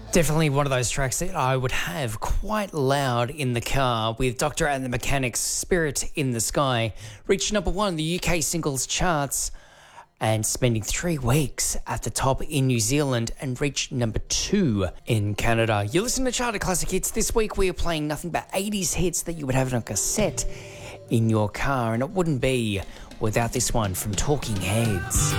Definitely one of those tracks that I would have quite loud in the car, with Doctor and the Mechanics' Spirit in the Sky reached number 1 in the UK singles charts and spending 3 weeks at the top in New Zealand and reached number 2 in Canada. You're listening to Charter Classic Hits. This week we are playing nothing but 80s hits that you would have on a cassette in your car, and it wouldn't be without this one from Talking Heads.